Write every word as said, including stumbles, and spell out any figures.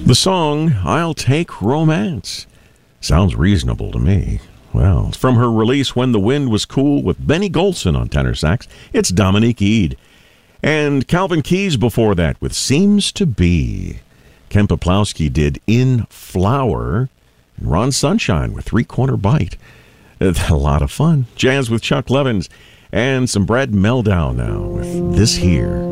The song, I'll Take Romance. Sounds reasonable to me. Well, it's from her release When the Wind Was Cool with Benny Golson on tenor sax. It's Dominique Eade. And Calvin Keys before that with Seems to Be. Ken Poplowski did In Flower. And Ron Sunshine with Three Corner Bite. A lot of fun. Jazz with Chuck Levins. And some Brad Meldau now with This Here.